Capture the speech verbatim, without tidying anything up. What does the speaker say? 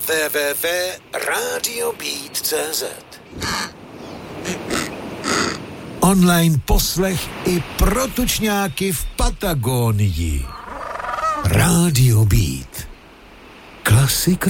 w w w tečka radio beat tečka c z. Online poslech i pro tučňáky v Patagónii. Radio Beat. Klasik